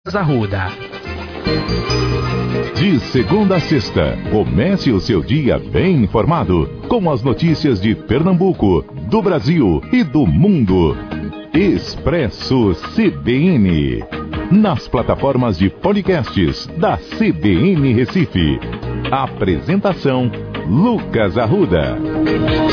Arruda. De segunda a sexta, comece o seu dia bem informado, com as notícias de Pernambuco, do Brasil e do mundo. Expresso CBN, nas plataformas de podcasts da CBN Recife. Apresentação: Lucas Arruda.